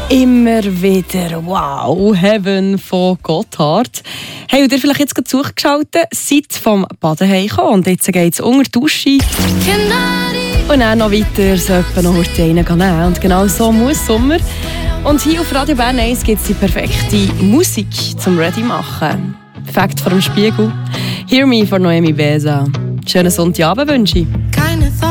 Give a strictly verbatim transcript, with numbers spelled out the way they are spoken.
Immer wieder «Wow, Heaven» von Gotthard. Hey, und ihr vielleicht jetzt gerade zugeschaltet, seid vom Baden heimgekommen und jetzt geht es unter die Dusche. Und dann noch weiter, so etwa noch heute reingehen. Und genau so muss Sommer. Und hier auf Radio Bern eins gibt es die perfekte Musik zum Ready machen. Perfekt vor dem Spiegel. Hear Me von Noemi Besa. Schönen Sonntagabend wünsche ich.